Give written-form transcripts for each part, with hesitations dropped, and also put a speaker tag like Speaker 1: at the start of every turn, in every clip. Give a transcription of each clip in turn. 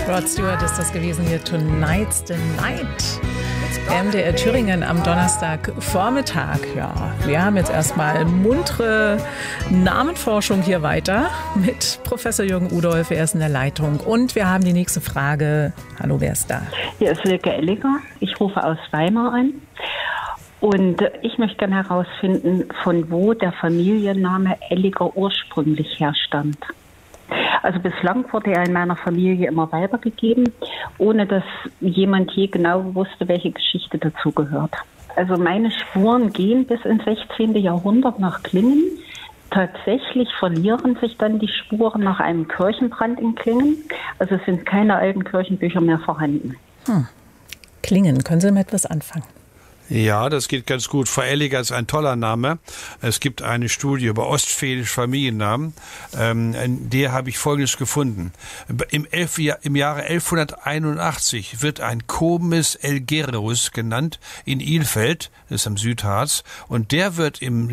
Speaker 1: Rod Stewart ist das gewesen hier. Tonight's the Night. MDR Thüringen am Donnerstagvormittag. Ja, wir haben jetzt erstmal muntere Namenforschung hier weiter mit Professor Jürgen Udolph. Er ist in der Leitung. Und wir haben die nächste Frage. Hallo, wer ist da?
Speaker 2: Hier ist Silke Elliger. Ich rufe aus Weimar an. Und ich möchte gerne herausfinden, von wo der Familienname Elliger ursprünglich herstammt. Also bislang wurde er in meiner Familie immer weitergegeben, ohne dass jemand je genau wusste, welche Geschichte dazugehört. Also meine Spuren gehen bis ins 16. Jahrhundert nach Klingen. Tatsächlich verlieren sich dann die Spuren nach einem Kirchenbrand in Klingen. Also es sind keine alten Kirchenbücher mehr vorhanden.
Speaker 1: Klingen, können Sie damit etwas anfangen?
Speaker 3: Ja, das geht ganz gut. Frau Elliger ist ein toller Name. Es gibt eine Studie über ostfälische Familiennamen. In der habe ich Folgendes gefunden. Im Jahre 1181 wird ein Comes Elgerus genannt in Ilfeld, das ist am Südharz, und der wird ein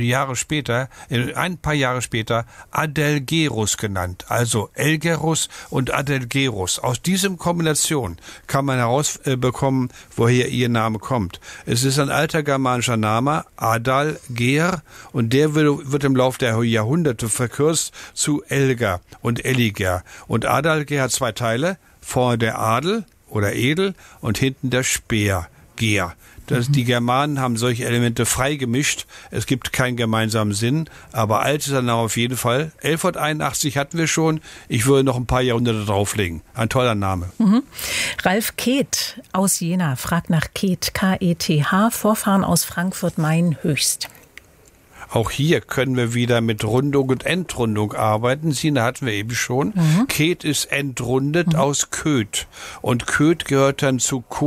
Speaker 3: paar Jahre später Adelgerus genannt. Also Elgerus und Adelgerus. Aus diesem Kombination kann man herausbekommen, woher ihr Name kommt. Es ist ein alter germanischer Name, Adalger, und der wird im Laufe der Jahrhunderte verkürzt zu Elger und Elliger. Und Adalger hat zwei Teile, vorne der Adel oder Edel und hinten der Speer, Ger. Die Germanen haben solche Elemente frei gemischt. Es gibt keinen gemeinsamen Sinn, aber alt ist der Name auf jeden Fall. 1181 hatten wir schon. Ich würde noch ein paar Jahrhunderte drauflegen. Ein toller Name.
Speaker 1: Ralf Keth aus Jena fragt nach Keth, K-E-T-H, Vorfahren aus Frankfurt-Main-Höchst.
Speaker 3: Auch hier können wir wieder mit Rundung und Entrundung arbeiten. Sina hatten wir eben schon. Keth ist entrundet aus Köth. Und Köth gehört dann zu